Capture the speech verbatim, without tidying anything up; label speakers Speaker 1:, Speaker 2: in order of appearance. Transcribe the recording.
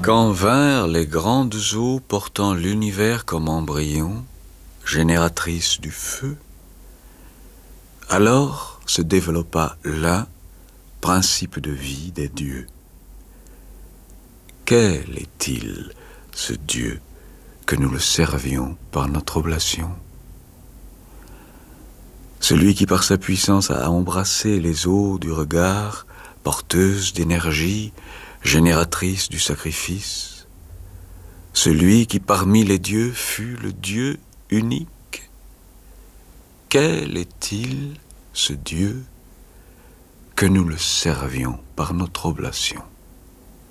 Speaker 1: Quand vinrent les grandes eaux portant l'univers comme embryon, génératrice du feu, alors se développa l'un, principe de vie des dieux. Quel est-il, ce Dieu, que nous le servions par notre oblation? Celui qui par sa puissance a embrassé les eaux du regard, porteuse d'énergie, génératrice du sacrifice. Celui qui parmi les dieux fut le Dieu unique. Quel est-il, ce Dieu, que nous le servions par notre oblation?